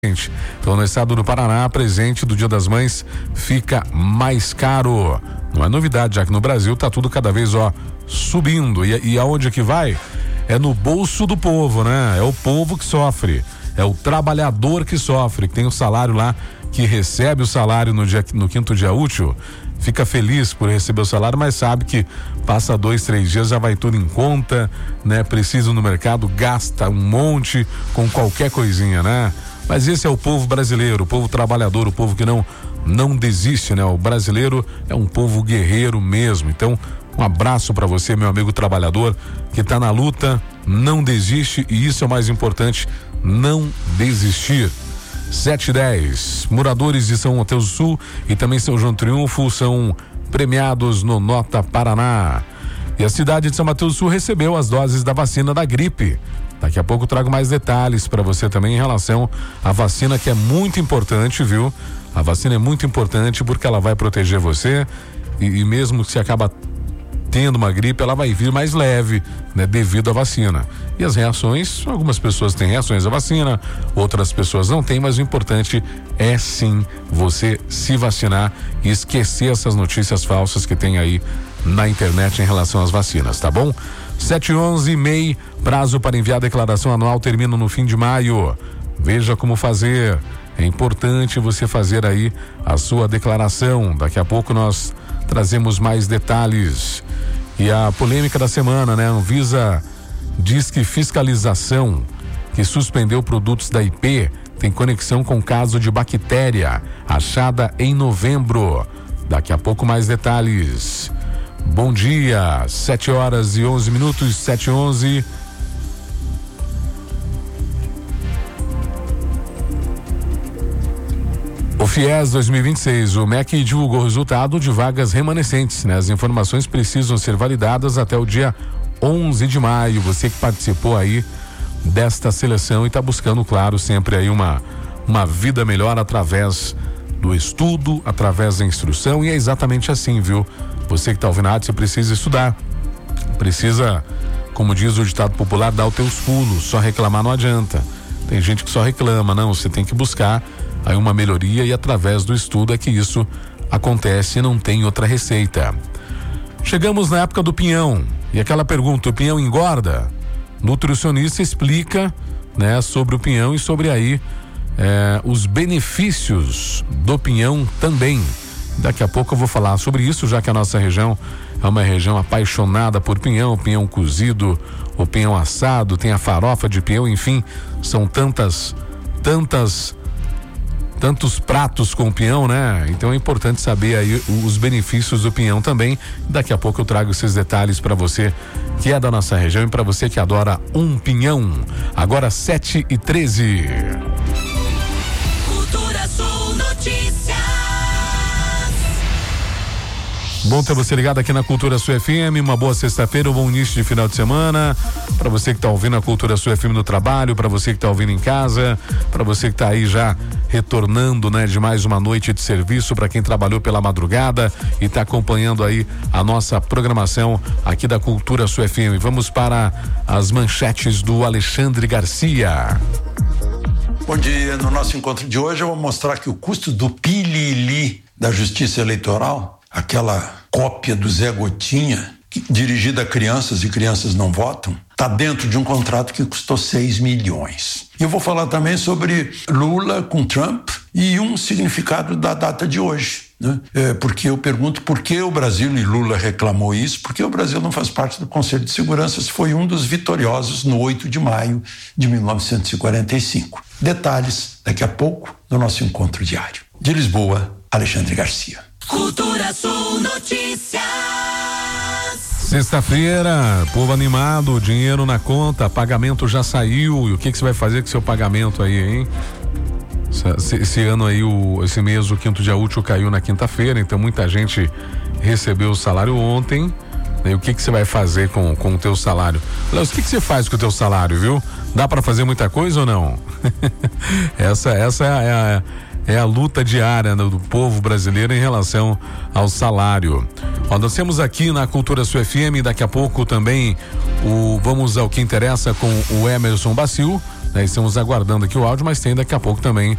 Então, no estado do Paraná, presente do Dia das Mães fica mais caro. Não é novidade, já que no Brasil tá tudo cada vez subindo. E aonde é que vai? É no bolso do povo, né? É o povo que sofre. É o trabalhador que sofre, que tem o salário lá, que recebe o salário no quinto dia útil, fica feliz por receber o salário, mas sabe que passa 2, 3 dias, já vai tudo em conta, né? Precisa ir no mercado, gasta um monte com qualquer coisinha, né? Mas esse é o povo brasileiro, o povo trabalhador, o povo que não desiste, né? O brasileiro é um povo guerreiro mesmo. Então, um abraço para você, meu amigo trabalhador, que tá na luta, não desiste, e isso é o mais importante, não desistir. 7:10, moradores de São Mateus do Sul e também São João do Triunfo são premiados no Nota Paraná. E a cidade de São Mateus do Sul recebeu as doses da vacina da gripe. Daqui a pouco eu trago mais detalhes para você também em relação à vacina, que é muito importante, viu? A vacina é muito importante porque ela vai proteger você e mesmo que você acaba tendo uma gripe, ela vai vir mais leve, né? Devido à vacina. E as reações, algumas pessoas têm reações à vacina, outras pessoas não têm, mas o importante é sim você se vacinar e esquecer essas notícias falsas que tem aí na internet em relação às vacinas, tá bom? 7:11, MEI, prazo para enviar a declaração anual termina no fim de maio. Veja como fazer. É importante você fazer aí a sua declaração. Daqui a pouco nós trazemos mais detalhes. E a polêmica da semana, né? A Anvisa diz que fiscalização que suspendeu produtos da IP tem conexão com caso de bactéria achada em novembro. Daqui a pouco mais detalhes. Bom dia, 7:11, 7:11. O FIES 2026, o MEC divulgou o resultado de vagas remanescentes, né? As informações precisam ser validadas até o dia 11 de maio. Você que participou aí desta seleção e está buscando, claro, sempre aí uma vida melhor através do estudo, através da instrução, e é exatamente assim, viu? Você que está ouvindo a rádio, você precisa estudar, precisa, como diz o ditado popular, dar os teus pulos, só reclamar não adianta. Tem gente que só reclama, não, você tem que buscar aí uma melhoria e através do estudo é que isso acontece e não tem outra receita. Chegamos na época do pinhão e aquela pergunta, o pinhão engorda? Nutricionista explica, né, sobre o pinhão e sobre aí os benefícios do pinhão também. Daqui a pouco eu vou falar sobre isso, já que a nossa região é uma região apaixonada por pinhão, pinhão cozido, o pinhão assado, tem a farofa de pinhão, enfim, são tantos pratos com pinhão, né? Então é importante saber aí os benefícios do pinhão também. Daqui a pouco eu trago esses detalhes para você que é da nossa região e para você que adora um pinhão. Agora 7:13. Cultura Sul Notícias. Bom ter você ligado aqui na Cultura Sul FM, uma boa sexta-feira, um bom início de final de semana, para você que está ouvindo a Cultura Sul FM no trabalho, para você que está ouvindo em casa, para você que está aí já retornando, né, de mais uma noite de serviço, para quem trabalhou pela madrugada e está acompanhando aí a nossa programação aqui da Cultura Sul FM. Vamos para as manchetes do Alexandre Garcia. Bom dia, no nosso encontro de hoje eu vou mostrar que o custo do pilili da Justiça Eleitoral, aquela cópia do Zé Gotinha, dirigida a crianças e crianças não votam, está dentro de um contrato que custou 6 milhões. E eu vou falar também sobre Lula com Trump e um significado da data de hoje, né? Porque eu pergunto por que o Brasil, e Lula reclamou isso, porque o Brasil não faz parte do Conselho de Segurança, foi um dos vitoriosos no 8 de maio de 1945. Detalhes daqui a pouco no nosso encontro diário. De Lisboa, Alexandre Garcia. Cultura Sul Notícias. Sexta-feira, povo animado, dinheiro na conta, pagamento já saiu. E o que você vai fazer com seu pagamento aí, hein? Esse ano aí, esse mês, o quinto dia útil caiu na quinta-feira, então muita gente recebeu o salário ontem. E o que você vai fazer com o teu salário? Léo, o que você faz com o teu salário, viu? Dá para fazer muita coisa ou não? Essa é a luta diária do povo brasileiro em relação ao salário. Nós temos aqui na Cultura Sul FM, daqui a pouco também vamos ao que interessa com o Emerson Bacil, né? Estamos aguardando aqui o áudio, mas tem daqui a pouco também